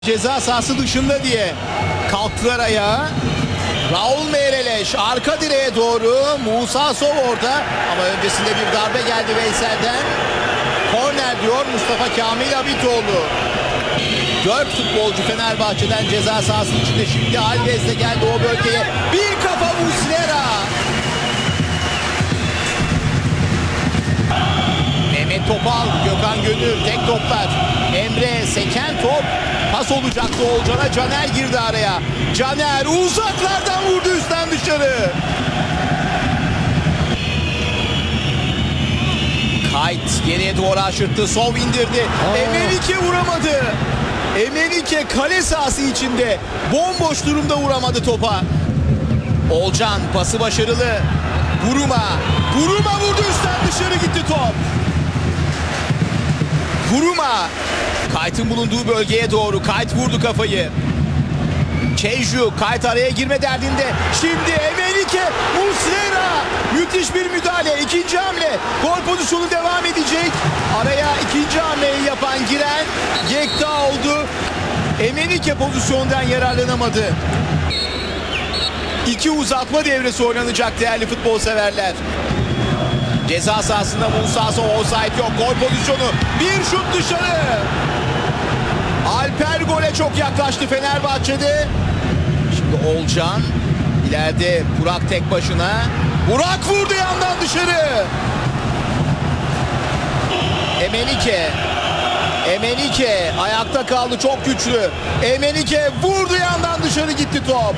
Ceza sahası dışında diye kalktılar ayağa. Raul Meireles arka direğe doğru. Musa Sow orada ama öncesinde bir darbe geldi Veysel'den. Korner diyor Mustafa Kamil Abitoğlu. 4 futbolcu Fenerbahçe'den ceza sahası içinde, şimdi Alves de geldi o bölgeye. Bir kafa Muslera. Mehmet Topal, Gökhan Gönül, tek toplar. Emre seken top. Pas olacaktı Oğulcan'a. Caner girdi araya. Caner uzaklardan vurdu üstten dışarı. Kayt geriye doğru aşırttı. Sow indirdi. Emenike vuramadı. Emenike kale sahası içinde. Bomboş durumda vuramadı topa. Oğulcan pası başarılı. Buruma. Buruma vurdu üstten dışarı gitti top. Buruma. Kayt'ın bulunduğu bölgeye doğru. Kayt vurdu kafayı. Keju. Kayt araya girme derdinde. Şimdi Emenike. Muslera. Müthiş bir müdahale. İkinci hamle. Gol pozisyonu devam edecek. Araya ikinci hamleyi yapan giren Yekta oldu. Emenike pozisyondan yararlanamadı. 2 uzatma devresi oynanacak değerli futbol severler. Ceza sahasında Musa Sow, offside yok. Gol pozisyonu. Bir şut dışarı. Alper gole çok yaklaştı Fenerbahçe'de. Şimdi Oğulcan. İleride Burak tek başına. Burak vurdu yandan dışarı. Emenike. Emenike ayakta kaldı, çok güçlü. Emenike vurdu yandan dışarı gitti top.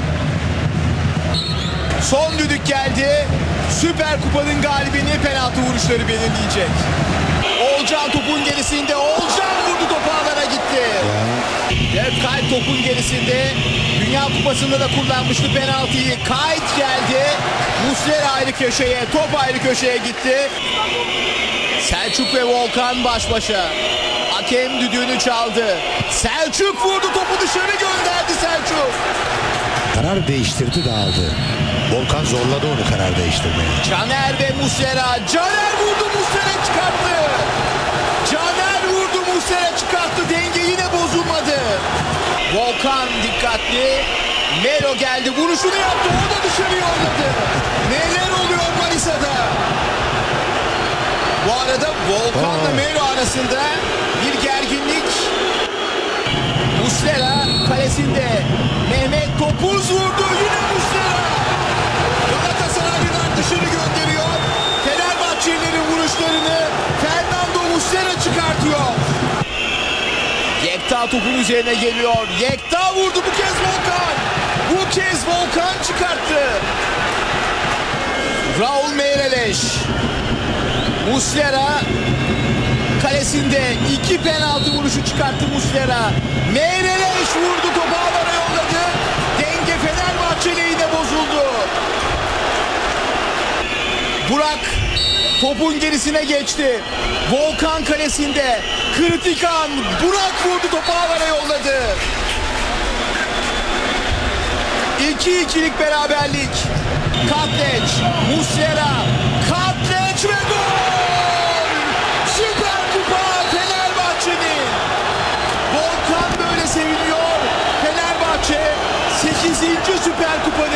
Son düdük geldi. Süper Kupa'nın galibini penaltı vuruşları belirleyecek. Oğulcan topun gerisinde. Oğulcan vurdu, topu alana gitti. Dev Kayt topun gerisinde. Dünya Kupası'nda da kullanmıştı penaltıyı. Kayt geldi. Muslera ayrı köşeye. Top ayrı köşeye gitti. Selçuk ve Volkan baş başa. Hakem düdüğünü çaldı. Selçuk vurdu, topu dışarı gönderdi Selçuk. Karar değiştirdi, dağıldı. Volkan zorladı onu karar değiştirmeye. Caner ve Muslera. Caner vurdu, Muslera çıkarttı. Caner vurdu, Muslera çıkarttı. Denge yine bozulmadı. Volkan dikkatli. Melo geldi, vuruşunu yaptı. O da dışarı yolladı. Neler oluyor Manisa'da? Bu arada Volkan'la Melo arasında bir gerginlik. Muslera kalesinde. Mehmet topuz vurdu. Yine Muslera. Galatasaraylılar dışarı gönderiyor. Fenerbahçelilerin vuruşlarını Fernando Muslera çıkartıyor. Yekta topun üzerine geliyor. Yekta vurdu, bu kez Volkan. Bu kez Volkan çıkarttı. Raul Meireles. Muslera kalesinde 2 penaltı vuruşu çıkarttı Muslera. Meireles vurdu, topu ağlara yolladı. Denge Fenerbahçe lehine bozuldu. Burak topun gerisine geçti. Volkan kalesinde. Kritik an. Burak vurdu, topu ağlara yolladı. 2-2'lik beraberlik. Katleç, Muslera, Katleç ve gol! Süper Kupa Fenerbahçe'nin. Volkan böyle seviniyor. Fenerbahçe 8. Süper Kupa